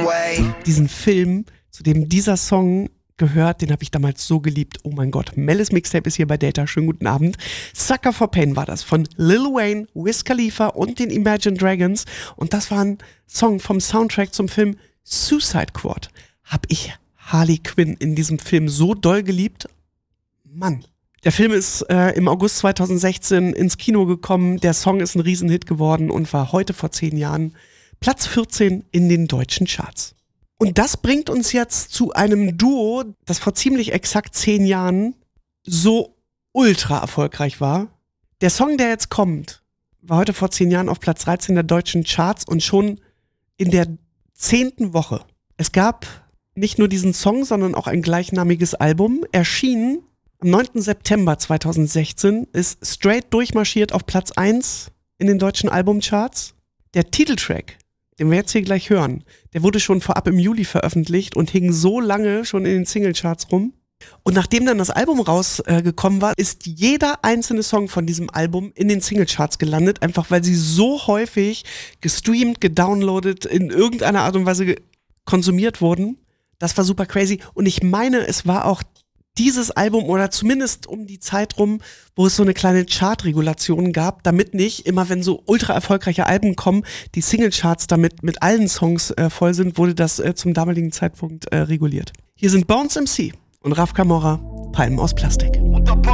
Diesen Film, zu dem dieser Song gehört, den habe ich damals so geliebt. Oh mein Gott, Mellis Mixtape ist hier bei Data. Schönen guten Abend. Sucker for Pain war das von Lil Wayne, Wiz Khalifa und den Imagine Dragons. Und das war ein Song vom Soundtrack zum Film Suicide Squad. Hab ich Harley Quinn in diesem Film so doll geliebt? Mann. Der Film ist im August 2016 ins Kino gekommen. Der Song ist ein Riesenhit geworden und war heute vor 10 Jahren Platz 14 in den deutschen Charts. Und das bringt uns jetzt zu einem Duo, das vor ziemlich exakt 10 Jahren so ultra erfolgreich war. Der Song, der jetzt kommt, war heute vor 10 Jahren auf Platz 13 der deutschen Charts und schon in der 10. Woche. Es gab nicht nur diesen Song, sondern auch ein gleichnamiges Album. Erschienen am 9. September 2016, ist straight durchmarschiert auf Platz 1 in den deutschen Albumcharts. Der Titeltrack, den wir jetzt hier gleich hören, der wurde schon vorab im Juli veröffentlicht und hing so lange schon in den Singlecharts rum. Und nachdem dann das Album rausgekommen war, ist jeder einzelne Song von diesem Album in den Singlecharts gelandet, einfach weil sie so häufig gestreamt, gedownloadet, in irgendeiner Art und Weise konsumiert wurden. Das war super crazy. Und ich meine, es war auch dieses Album oder zumindest um die Zeit rum, wo es so eine kleine Chartregulation gab, damit nicht immer, wenn so ultra erfolgreiche Alben kommen, die Singlecharts damit mit allen Songs voll sind, wurde das zum damaligen Zeitpunkt reguliert. Hier sind Bones MC und Raf Camora, Palmen aus Plastik.